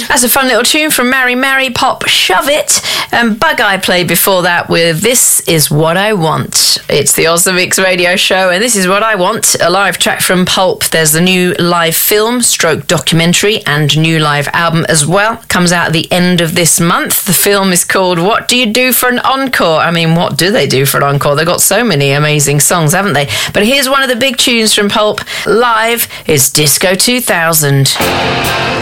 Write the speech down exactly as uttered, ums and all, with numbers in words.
That's a fun little tune from Mary Mary, Pop Shove It. And Bug Eye played before that with This Is What I Want. It's the Oz the Mix radio show, and This Is What I Want, a live track from Pulp. There's the new live film, stroke documentary, and new live album as well. Comes out at the end of this month. The film is called What Do You Do for an Encore? I mean, what do they do for an encore? They've got so many amazing songs, haven't they? But here's one of the big tunes from Pulp. Live is Disco two thousand.